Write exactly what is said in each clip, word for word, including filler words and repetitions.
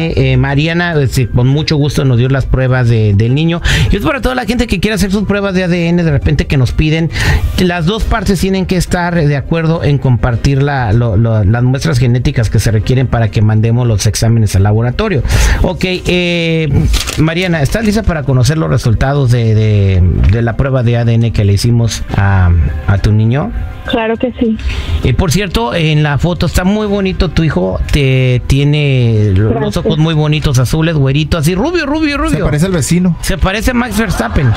N. Eh, Mariana, eh, con mucho gusto nos dio las pruebas de, del niño. Y es para toda la gente que quiera hacer sus pruebas de A D N, de repente que nos piden. Las dos partes tienen que estar de acuerdo en compartir la, lo, lo, las muestras genéticas que se requieren para que mandemos los exámenes al laboratorio. Ok, eh, Mariana, ¿estás lista para conocer los resultados de, de, de la prueba de A D N que le hicimos a, a tu niño? Claro que sí. Eh, por cierto, en la foto está muy bonito tu hijo, te tiene los Gracias. ojos muy bonitos, azules, güerito, así rubio, rubio, rubio. Se parece al vecino. Se parece a Max Verstappen.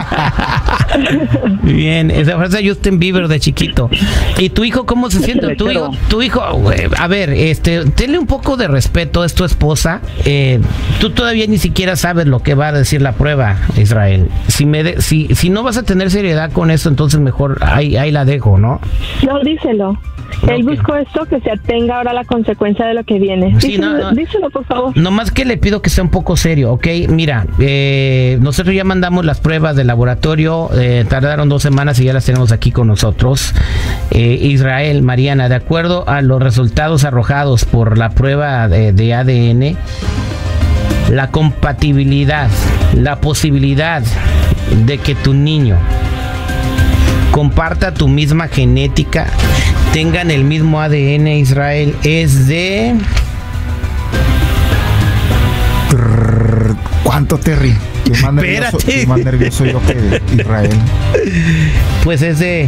Bien, se parece a Justin Bieber de chiquito. ¿Y tu hijo cómo se siente? Tu hijo, tu hijo, güey, a ver, este, tenle un poco de respeto, es tu esposa. Eh, tú todavía ni siquiera sabes lo que va a decir la prueba, Israel. Si me de, si, si no vas a tener seriedad con esto, entonces mejor ahí, ahí la dejo, ¿no? No, díselo. Él Ok. buscó esto, que se atenga ahora a la consecuencia de lo que viene. Sí, díselo, no, no. díselo, por favor. Nomás que le pido que sea un poco serio, ¿ok? Mira, eh, nosotros ya mandamos las pruebas del laboratorio, eh, tardaron dos semanas y ya las tenemos aquí con nosotros. Eh, Israel, Mariana, de acuerdo a los resultados arrojados por la prueba de, de A D N, la compatibilidad, la posibilidad de que tu niño comparta tu misma genética, tengan el mismo A D N, Israel, es de... Trrr, ¿cuánto, Terry? Yo más nervioso, Espérate. yo más nervioso yo que Israel. Pues es de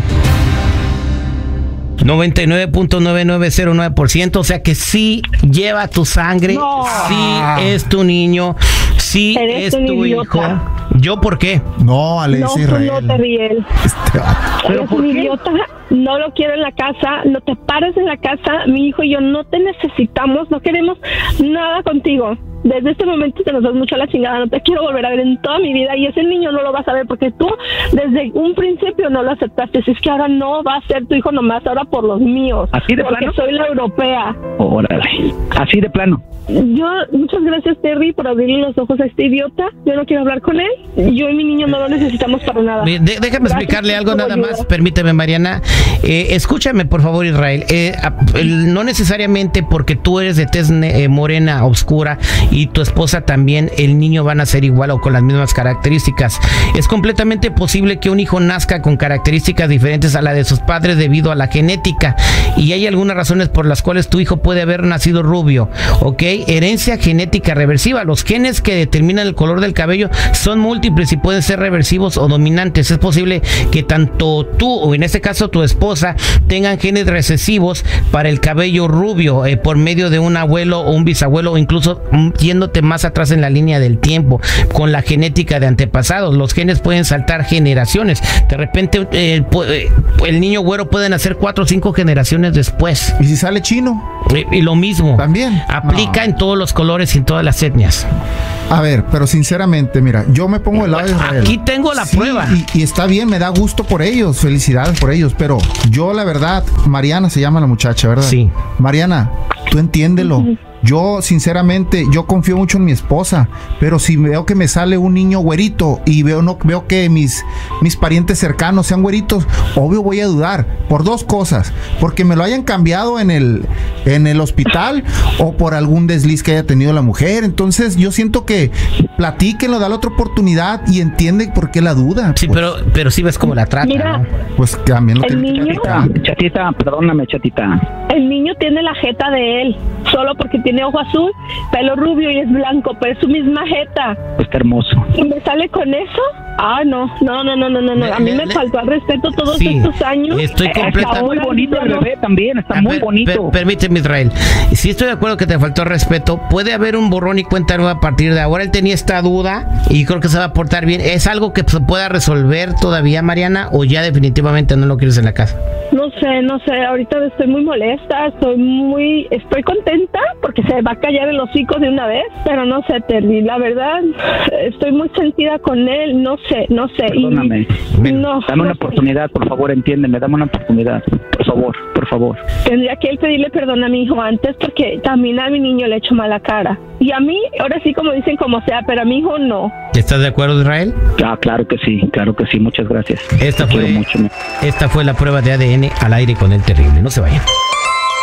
noventa y nueve punto nueve nueve cero nueve por ciento, o sea que sí lleva tu sangre, No. sí es tu niño, sí Eres es un tu idiota. hijo. ¿Yo por qué? No, Ale, No, es tú Israel. no te ríes. Este vato. Eres un idiota, no lo quiero en la casa, no te pares en la casa, mi hijo y yo no te necesitamos, no queremos nada contigo. Desde este momento te nos das mucho a la chingada, no te quiero volver a ver en toda mi vida y ese niño no lo vas a ver porque tú desde un principio no lo aceptaste. Si es que ahora no va a ser tu hijo nomás, ahora por los míos. ¿Así de porque plano? soy la europea. Órale, así de plano. Yo, muchas gracias Terry por abrirle los ojos a este idiota. Yo no quiero hablar con él. Yo y mi niño no lo necesitamos para nada. De- déjame Gracias explicarle por algo tu nada ayuda. más, permíteme, Mariana. Eh, escúchame, por favor, Israel. Eh, a- el- no necesariamente porque tú eres de tez ne- eh, morena, oscura, y tu esposa también, el niño van a ser igual o con las mismas características. Es completamente posible que un hijo nazca con características diferentes a la de sus padres debido a la genética. Y hay algunas razones por las cuales tu hijo puede haber nacido rubio, ¿ok? Herencia genética reversiva. Los genes que determinan el color del cabello son múltiples y pueden ser reversivos o dominantes. Es posible que tanto tú o en este caso tu esposa tengan genes recesivos para el cabello rubio eh, por medio de un abuelo o un bisabuelo o incluso mm, yéndote más atrás en la línea del tiempo con la genética de antepasados. Los genes pueden saltar generaciones. De repente eh, pu- eh, el niño güero puede nacer cuatro o cinco generaciones después. ¿Y si sale chino? Eh, Y lo mismo. También. Aplica No. en todos los colores y en todas las etnias. A ver, pero sinceramente, mira, yo me pongo del lado de Israel. Aquí tengo la Sí, prueba. Y, y está bien, me da gusto por ellos, felicidades por ellos, pero yo la verdad, Mariana se llama la muchacha, ¿verdad? Sí. Mariana, tú entiéndelo. Yo, sinceramente, yo confío mucho en mi esposa, pero si veo que me sale un niño güerito y veo no veo que mis, mis parientes cercanos sean güeritos, obvio voy a dudar por dos cosas, porque me lo hayan cambiado en el, en el hospital o por algún desliz que haya tenido la mujer. Entonces yo siento que platíquenlo, dale otra oportunidad y entiende por qué la duda. Sí, pues, pero, pero sí ves cómo la trata, Mira, ¿no? pues también lo el tiene que niño- platicar. Chatita, perdóname, chatita. El niño tiene la jeta de él, solo porque tiene ojo azul, pelo rubio y es blanco, pero es su misma jeta. Está hermoso. ¿Y me sale con eso? Ah, no, no, no, no, no, no, no. A mí Le- me le- faltó al respeto todos Sí, estos años. estoy Eh, completa- hasta Está muy ahora bonito el ya no- bebé también, está A muy ver, bonito. per- permíteme, Israel. Si estoy de acuerdo que te faltó respeto, puede haber un borrón y cuenta nueva a partir de ahora. Él tenía esta duda y creo que se va a portar bien. ¿Es algo que se pueda resolver todavía, Mariana, o ya definitivamente no lo quieres en la casa? No sé, no sé, ahorita estoy muy molesta, estoy muy, estoy contenta porque se va a callar el hocico de una vez, pero no sé, Terry, la verdad, estoy muy sentida con él, no sé, no sé. y- Perdóname. no, Dame no una sé. oportunidad, por favor, entiéndeme, dame una oportunidad. Por favor, por favor. Tendría que él pedirle perdón a mi hijo antes porque también a mi niño le he hecho mala cara. Y a mí, ahora sí como dicen como sea, pero a mi hijo no. ¿Estás de acuerdo, Israel? Ah, claro que sí, claro que sí, muchas gracias. Esta Te quiero fue, mucho. esta fue la prueba de A D N al aire con el terrible. No se vayan.